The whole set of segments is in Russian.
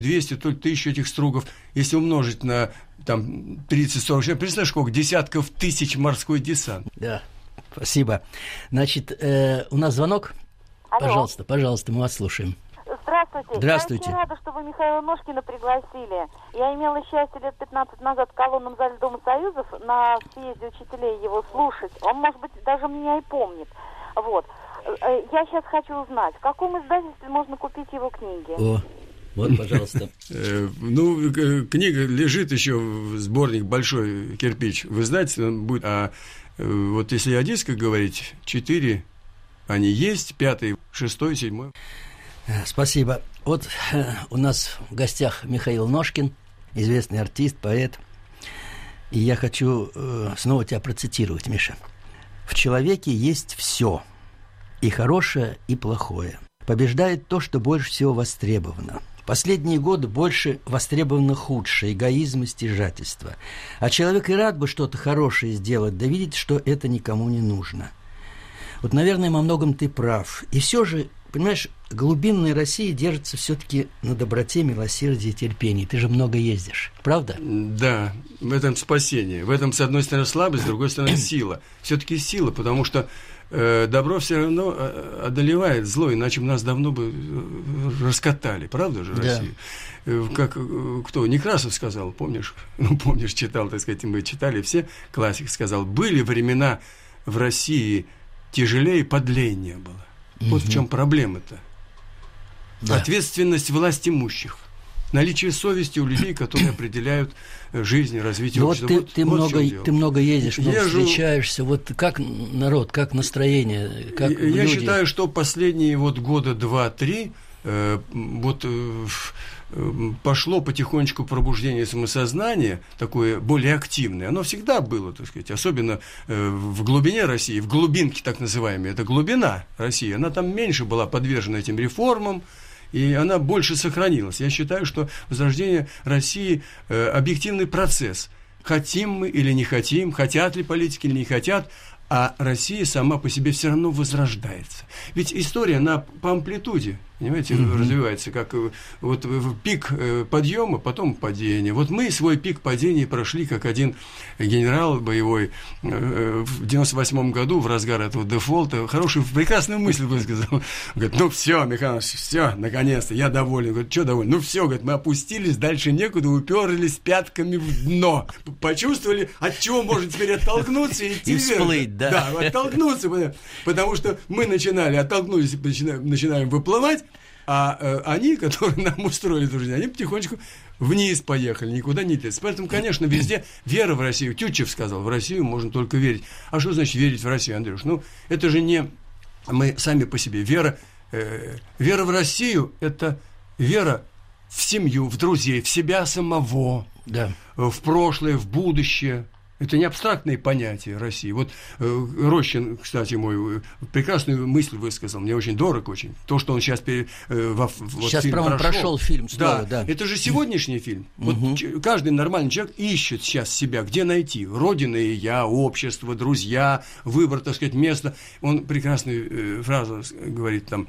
200, то 1000 этих стругов, если умножить на там 30-40 человек, представляешь, сколько десятков тысяч морской десант. Да, спасибо. Значит, у нас звонок. Алло. Пожалуйста, мы вас слушаем. Здравствуйте. Здравствуйте. Я очень рада, что вы Михаила Ножкина пригласили. Я имела счастье лет 15 назад в колонном зале Дома Союзов на съезде учителей его слушать. Он, может быть, даже меня и помнит. Вот. Я сейчас хочу узнать, в каком издательстве можно купить его книги? О, вот, пожалуйста. Книга лежит еще, сборник «Большой кирпич». Вы знаете, он будет... вот если о дисках говорить, 4 они есть, 5, 6, 7. Спасибо. Вот у нас в гостях Михаил Ножкин, известный артист, поэт. И я хочу снова тебя процитировать, Миша. «В человеке есть все, и хорошее, и плохое. Побеждает то, что больше всего востребовано. В последние годы больше востребовано худшее, эгоизм и стяжательство. А человек и рад бы что-то хорошее сделать, да видит, что это никому не нужно. Вот, наверное, во многом ты прав. И все же, понимаешь, глубинная Россия держится все-таки на доброте, милосердии и терпении. Ты же много ездишь, правда? Да, в этом спасение. В этом, с одной стороны, слабость, с другой стороны, сила. Все-таки сила, потому что добро все равно одолевает зло, иначе бы нас давно бы раскатали, правда же, Россию? Да. Как кто? Некрасов сказал, помнишь? Помнишь, читал, так сказать, мы читали все, классик сказал, были времена в России тяжелее, подлее не было. Вот в чем проблема-то. Да. Ответственность власть имущих. Наличие совести у людей, которые определяют жизнь, развитие общества. Вот ты много ездишь, много встречаешься. Вот как народ, как настроение, как люди? Я считаю, что последние года 2-3 пошло потихонечку пробуждение самосознания, такое более активное. Оно всегда было, так сказать, особенно в глубине России, в глубинке так называемой. Это глубина России. Она там меньше была подвержена этим реформам, и она больше сохранилась. Я считаю, что возрождение России – объективный процесс. Хотим мы или не хотим, хотят ли политики или не хотят, а Россия сама по себе все равно возрождается. Ведь история, она по амплитуде, понимаете, развивается, как вот пик подъема, потом падение. Вот мы свой пик падения прошли, как один генерал боевой в 98 году, в разгар этого дефолта, хорошую, прекрасную мысль высказал. Говорит, ну все, Михаил, все, наконец-то, я доволен. Говорит, что доволен? Ну все, говорит, мы опустились, дальше некуда, уперлись пятками в дно. Почувствовали, от чего можно теперь оттолкнуться и идти вверх. Всплыть, да. Да, оттолкнуться, потому что мы оттолкнулись, начинаем выплывать, а они, которые нам устроили эту жизнь, они потихонечку вниз поехали, никуда не лезли. Поэтому, конечно, везде вера в Россию. Тютчев сказал, в Россию можно только верить. А что значит верить в Россию, Андрюш? Ну, это же не мы сами по себе. Вера в Россию – это вера в семью, в друзей, в себя самого, да. В прошлое, в будущее. Это не абстрактные понятия России. Вот Рощин, кстати, мой прекрасную мысль высказал. Мне очень дорог, очень. То, что он сейчас сейчас прошел фильм снова, да. Это же сегодняшний фильм. Вот каждый нормальный человек ищет сейчас себя, где найти. Родина и я, общество, друзья, выбор, так сказать, место. Он прекрасную фразу говорит там.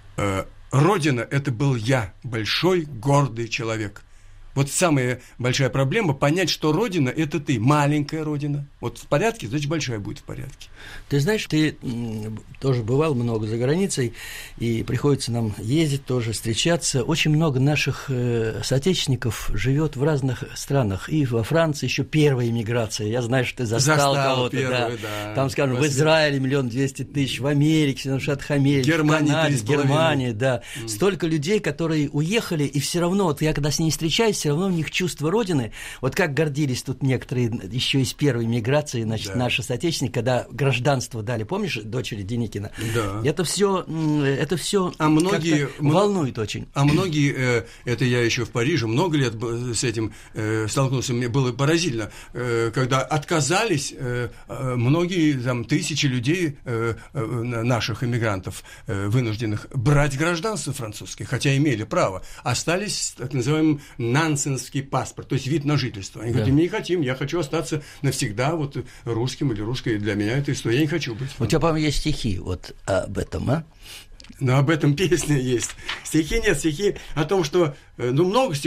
Родина – это был я, большой, гордый человек. Вот самая большая проблема – понять, что Родина – это ты, маленькая Родина. Вот в порядке, значит, большая будет в порядке. Ты знаешь, ты тоже бывал много за границей, и приходится нам ездить тоже, встречаться. Очень много наших соотечественников живет в разных странах. И во Франции еще первая иммиграция. Я знаю, что ты застал кого-то. Первую, да. Там, скажем, в Израиле 1 200 000, в Америке, в Соединенных Штатах Америки, в Канаде, в Германии. Да. Столько людей, которые уехали, и все равно, вот я когда с ними встречаюсь, все равно у них чувство Родины. Вот как гордились тут некоторые еще из первой миграции, значит, да. Наши соотечественники, когда гражданство дали, помнишь, дочери Деникина? Да. Это все многие волнует очень. А многие, это я еще в Париже много лет с этим столкнулся, мне было поразительно, когда отказались многие, там, тысячи людей, наших иммигрантов, вынужденных брать гражданство французское, хотя имели право, остались так называемым нансенский паспорт, то есть вид на жительство. Они говорят, мы не хотим, я хочу остаться навсегда вот русским или русской, для меня это история, я не хочу быть. У тебя, по-моему, есть стихи вот об этом, а? Но об этом песня есть. Стихи нет, стихи о том, что, много